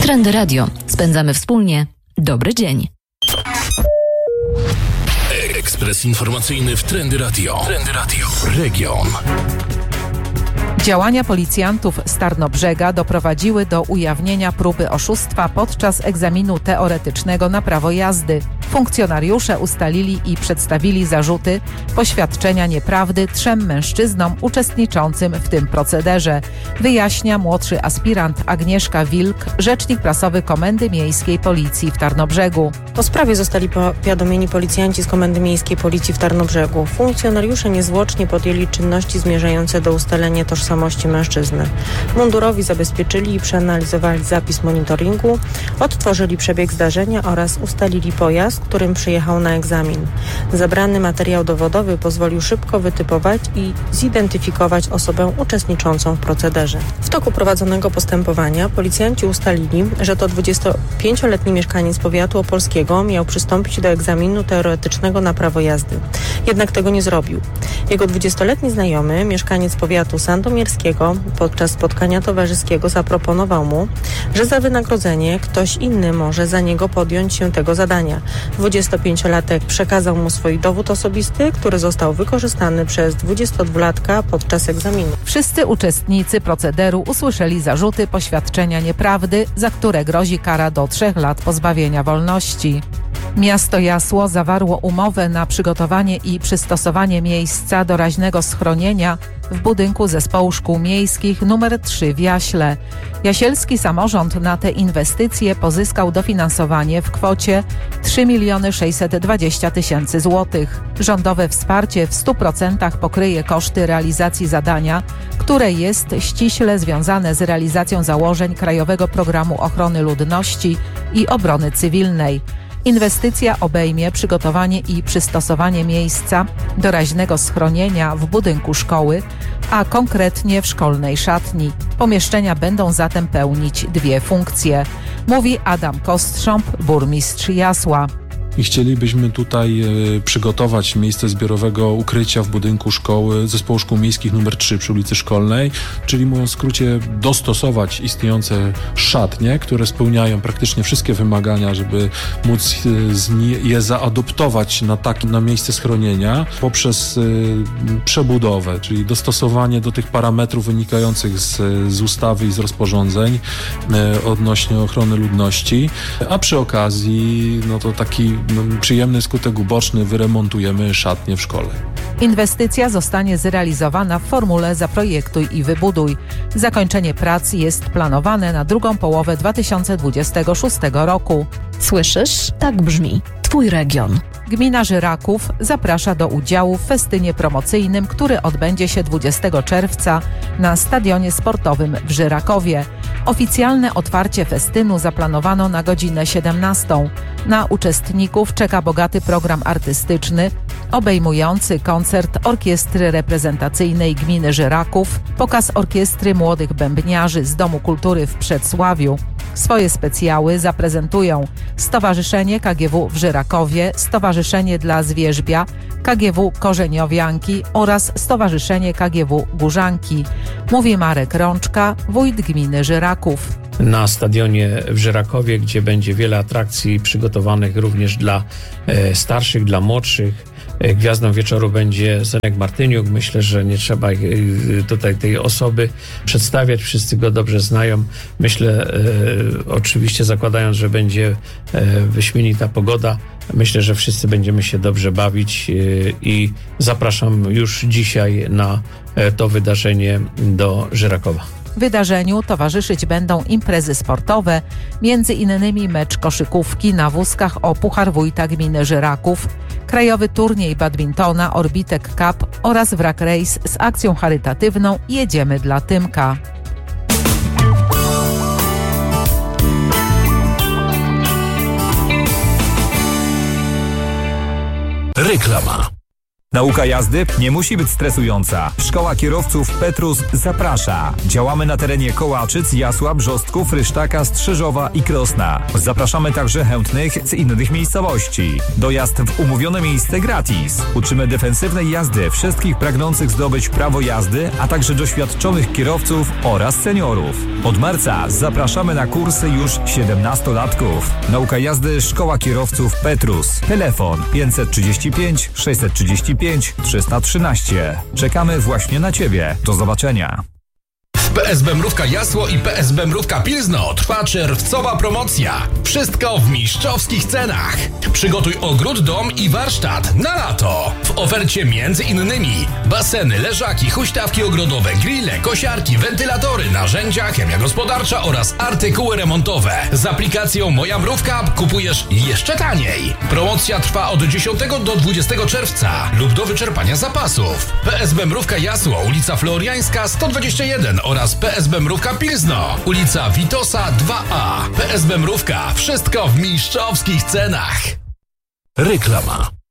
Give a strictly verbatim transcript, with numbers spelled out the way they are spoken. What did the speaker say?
Trendy Radio. Spędzamy wspólnie dobry dzień. Ekspres informacyjny w Trendy Radio. Trendy Radio. Region. Działania policjantów z Tarnobrzega doprowadziły do ujawnienia próby oszustwa podczas egzaminu teoretycznego na prawo jazdy. Funkcjonariusze ustalili i przedstawili zarzuty poświadczenia nieprawdy trzem mężczyznom uczestniczącym w tym procederze, wyjaśnia młodszy aspirant Agnieszka Wilk, rzecznik prasowy Komendy Miejskiej Policji w Tarnobrzegu. O sprawie zostali powiadomieni policjanci z Komendy Miejskiej Policji w Tarnobrzegu. Funkcjonariusze niezwłocznie podjęli czynności zmierzające do ustalenia tożsamości mężczyzny. Mundurowi zabezpieczyli i przeanalizowali zapis monitoringu, odtworzyli przebieg zdarzenia oraz ustalili pojazd, którym przyjechał na egzamin. Zabrany materiał dowodowy pozwolił szybko wytypować i zidentyfikować osobę uczestniczącą w procederze. W toku prowadzonego postępowania policjanci ustalili, że to dwudziestopięcioletni mieszkaniec powiatu opolskiego miał przystąpić do egzaminu teoretycznego na prawo jazdy. Jednak tego nie zrobił. Jego dwudziestoletni znajomy, mieszkaniec powiatu sandomierskiego, podczas spotkania towarzyskiego zaproponował mu, że za wynagrodzenie ktoś inny może za niego podjąć się tego zadania. dwudziestopięciolatek przekazał mu swój dowód osobisty, który został wykorzystany przez dwudziestodwulatka podczas egzaminu. Wszyscy uczestnicy procederu usłyszeli zarzuty poświadczenia nieprawdy, za które grozi kara do trzech lat pozbawienia wolności. Miasto Jasło zawarło umowę na przygotowanie i przystosowanie miejsca doraźnego schronienia w budynku Zespołu Szkół Miejskich numer trzy w Jaśle. Jasielski samorząd na te inwestycje pozyskał dofinansowanie w kwocie trzy miliony sześćset dwadzieścia tysięcy złotych. Rządowe wsparcie w stu procentach pokryje koszty realizacji zadania, które jest ściśle związane z realizacją założeń Krajowego Programu Ochrony Ludności i Obrony Cywilnej. Inwestycja obejmie przygotowanie i przystosowanie miejsca doraźnego schronienia w budynku szkoły, a konkretnie w szkolnej szatni. Pomieszczenia będą zatem pełnić dwie funkcje, mówi Adam Kostrząb, burmistrz Jasła. I chcielibyśmy tutaj e, przygotować miejsce zbiorowego ukrycia w budynku szkoły Zespołu Szkół Miejskich numer trzy przy ulicy Szkolnej, czyli mówiąc w skrócie dostosować istniejące szatnie, które spełniają praktycznie wszystkie wymagania, żeby móc e, z nie, je zaadoptować na, taki, na miejsce schronienia poprzez e, przebudowę, czyli dostosowanie do tych parametrów wynikających z, z ustawy i z rozporządzeń e, odnośnie ochrony ludności, a przy okazji no to taki przyjemny skutek uboczny, wyremontujemy szatnię w szkole. Inwestycja zostanie zrealizowana w formule zaprojektuj i wybuduj. Zakończenie prac jest planowane na drugą połowę dwa tysiące dwudziestego szóstego roku. Słyszysz? Tak brzmi Twój region. Gmina Żyraków zaprasza do udziału w festynie promocyjnym, który odbędzie się dwudziestego czerwca na stadionie sportowym w Żyrakowie. Oficjalne otwarcie festynu zaplanowano na godzinę siedemnastą. Na uczestników czeka bogaty program artystyczny obejmujący koncert Orkiestry Reprezentacyjnej Gminy Żyraków, pokaz Orkiestry Młodych Bębniarzy z Domu Kultury w Przedsławiu. Swoje specjały zaprezentują Stowarzyszenie K G W w Żyrakowie, Stowarzyszenie dla Zwierzbia, K G W Korzeniowianki oraz Stowarzyszenie K G W Górzanki, mówi Marek Rączka, wójt gminy Żyraków. Na stadionie w Żyrakowie, gdzie będzie wiele atrakcji przygotowanych również dla e, starszych, dla młodszych. Gwiazdą wieczoru będzie Zenek Martyniuk. Myślę, że nie trzeba tutaj tej osoby przedstawiać. Wszyscy go dobrze znają. Myślę, e, oczywiście zakładając, że będzie e, wyśmienita pogoda, myślę, że wszyscy będziemy się dobrze bawić e, i zapraszam już dzisiaj na e, to wydarzenie do Żyrakowa. Wydarzeniu towarzyszyć będą imprezy sportowe, między innymi mecz koszykówki na wózkach o Puchar Wójta Gminy Żyraków, krajowy turniej badmintona Orbitek Cup oraz wrak race z akcją charytatywną Jedziemy dla Tymka. Reklama. Nauka jazdy nie musi być stresująca. Szkoła Kierowców Petrus zaprasza. Działamy na terenie Kołaczyc, Jasła, Brzostków, Rysztaka, Strzyżowa i Krosna. Zapraszamy także chętnych z innych miejscowości. Dojazd w umówione miejsce gratis. Uczymy defensywnej jazdy wszystkich pragnących zdobyć prawo jazdy, a także doświadczonych kierowców oraz seniorów. Od marca zapraszamy na kursy już siedemnastolatków. Nauka jazdy Szkoła Kierowców Petrus. Telefon pięćset trzydzieści pięć sześćset trzydzieści pięć trzysta trzynaście. Czekamy właśnie na Ciebie. Do zobaczenia. W P S B Mrówka Jasło i P S B Mrówka Pilzno trwa czerwcowa promocja. Wszystko w mistrzowskich cenach. Przygotuj ogród, dom i warsztat na lato. W ofercie między innymi baseny, leżaki, huśtawki ogrodowe, grille, kosiarki, wentylatory, narzędzia, chemia gospodarcza oraz artykuły remontowe. Z aplikacją Moja Mrówka kupujesz jeszcze taniej. Promocja trwa od dziesiątego do dwudziestego czerwca lub do wyczerpania zapasów. P S B Mrówka Jasło, ulica Floriańska sto dwadzieścia jeden oraz P S B Mrówka Pilzno, ulica Witosa dwa A. P S B Mrówka. Wszystko w mistrzowskich cenach. Reklama.